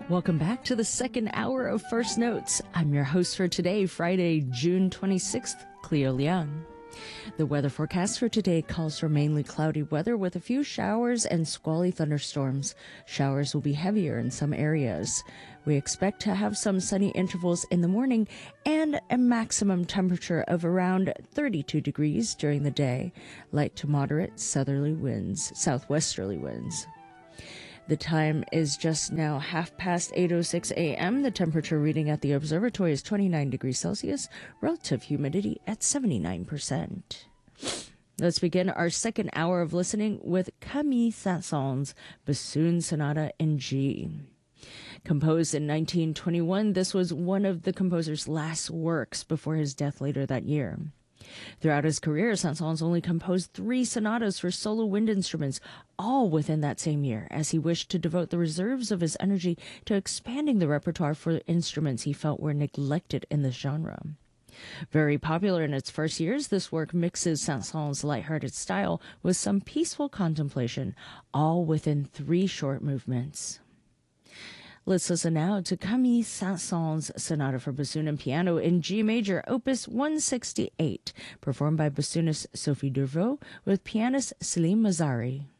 Welcome back to the second hour of First Notes. I'm your host for today, Friday, June 26th, Cleo Liang. The weather forecast for today calls for mainly cloudy weather with a few showers and squally thunderstorms. Showers will be heavier in some areas. We expect to have some sunny intervals in the morning and a maximum temperature of around 32 degrees during the day. Light to moderate southwesterly winds. The time is just now 8:06 a.m. The temperature reading at the observatory is 29 degrees Celsius, relative humidity at 79%. Let's begin our second hour of listening with Camille Saint-Saëns' Bassoon Sonata in G. Composed in 1921, this was one of the composer's last works before his death later that year. Throughout his career, Saint-Saëns only composed 3 sonatas for solo wind instruments, all within that same year, as he wished to devote the reserves of his energy to expanding the repertoire for instruments he felt were neglected in this genre. Very popular in its first years, this work mixes Saint-Saëns' lighthearted style with some peaceful contemplation, all within 3 short movements. Let's listen now to Camille Saint-Saëns' Sonata for Bassoon and Piano in G major, Opus 168, performed by bassoonist Sophie Dervaux with pianist Selim Mazari.